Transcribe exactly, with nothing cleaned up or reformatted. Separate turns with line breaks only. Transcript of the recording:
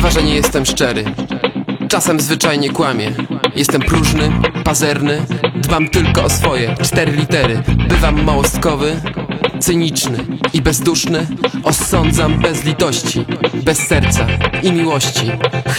Bywa, że nie jestem szczery, czasem zwyczajnie kłamię. Jestem próżny, pazerny, dbam tylko o swoje cztery litery. Bywam małostkowy, cyniczny i bezduszny. Osądzam bez litości, bez serca i miłości.